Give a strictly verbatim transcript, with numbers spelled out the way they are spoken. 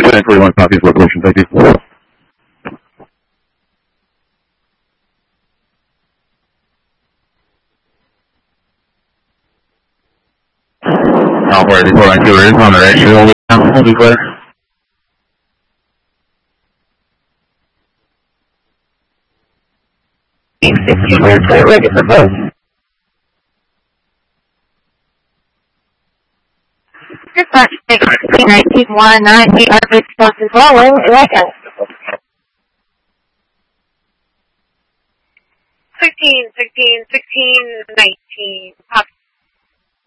nine forty-one, Southeast location, thank you. Alpha four nine two is on the right, should we'll be clear. sixteen, we're clear, ready for both. Dispatch six nineteen one nine eight Arbit Plus is rolling, second. sixteen, sixteen, sixteen, nineteen, Fox